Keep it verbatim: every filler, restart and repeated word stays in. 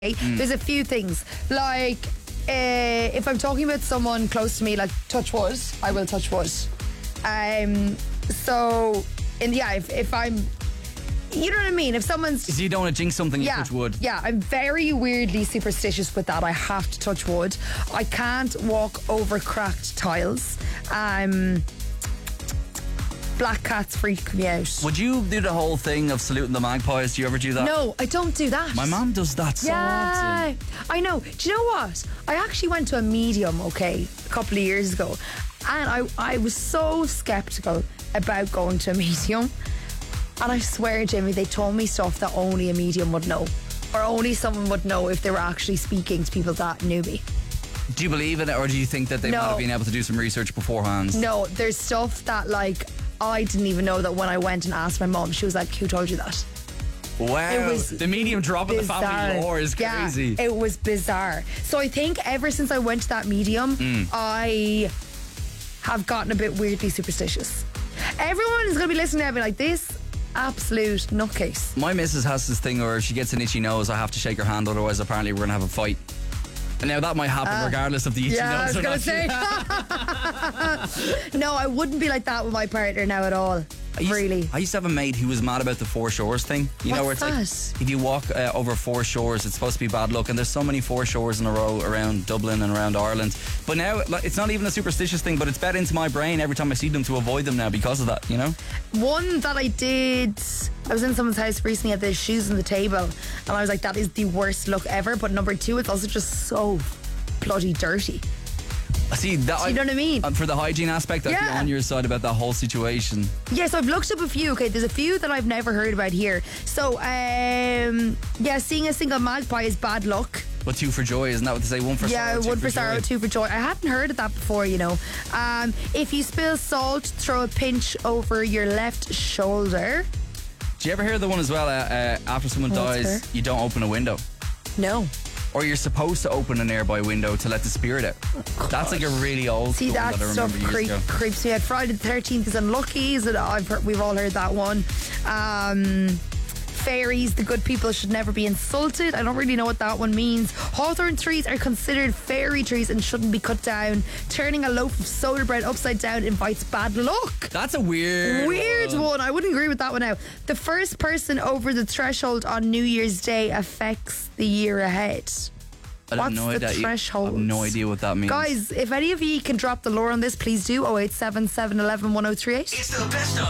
Mm. There's a few things. Like, uh, if I'm talking about someone close to me, like touch wood, I will touch wood. Um, so, and yeah, if, if I'm, you know what I mean? If someone's... So you don't want to jinx something, yeah, you touch wood. Yeah, I'm very weirdly superstitious with that. I have to touch wood. I can't walk over cracked tiles. Um... Black cats freak me out. Would you do the whole thing of saluting the magpies? Do you ever do that? No, I don't do that. My mum does that so yeah, often. I know. Do you know what? I actually went to a medium, okay, a couple of years ago, and I, I was so sceptical about going to a medium. And I swear, Jimmy, they told me stuff that only a medium would know, or only someone would know if they were actually speaking to people that knew me. Do you believe in it, or do you think that they No. might have been able to do some research beforehand? No, there's stuff that, like, I didn't even know that when I went and asked my mum. She was like, who told you that? Wow. It was the medium dropping the family bizarre. lore is crazy. Yeah, it was bizarre. So I think ever since I went to that medium, Mm. I have gotten a bit weirdly superstitious. Everyone is going to be listening to me like this. Absolute nutcase. My missus has this thing where if she gets an itchy nose, I have to shake her hand, otherwise apparently we're going to have a fight. And now that might happen uh, regardless of the itchy yeah, nose. I was going to say. No, I wouldn't be like that with my partner now at all. I used, really. I used to have a mate who was mad about the four shores thing. You know, where What's it's that? like if you walk uh, over four shores, it's supposed to be bad luck. And there's so many four shores in a row around Dublin and around Ireland. But now, like, it's not even a superstitious thing, but it's bet into my brain every time I see them to avoid them now because of that, you know? One that I did, I was in someone's house recently, had the shoes on the table, and I was like, that is the worst look ever. But number two, it's also just so bloody dirty. I see that. Do you know what I mean? For the hygiene aspect, I'd Yeah. be on your side about that whole situation. Yes, I've looked up a few. Okay, there's a few that I've never heard about here. So, um, yeah, seeing a single magpie is bad luck. But two for joy, isn't that what they say? One for Yeah, sorrow, two one for for sorrow, joy. two for joy. I hadn't heard of that before, you know. Um, if you spill salt, throw a pinch over your left shoulder. Do you ever hear the one as well? Uh, uh, after someone What's dies, her? you don't open a window. No. Or you're supposed to open a nearby window to let the spirit out. That's like a really old See, school that that I stuff remember years creep, ago. creeps me out. Friday the thirteenth is unlucky. Is it? I've heard, we've all heard that one. Um, fairies, the good people should never be insulted. I don't really know what that one means. Hawthorn trees are considered fairy trees and shouldn't be cut down. Turning a loaf of soda bread upside down invites bad luck. That's a weird Weird one. one. I wouldn't agree with that one now. The first person over the threshold on New Year's Day affects the year ahead. I What's have no the idea. threshold? I have no idea what that means. Guys, if any of you can drop the lore on this, please do. oh eight seven, seven one one, one oh three eight. It's the best of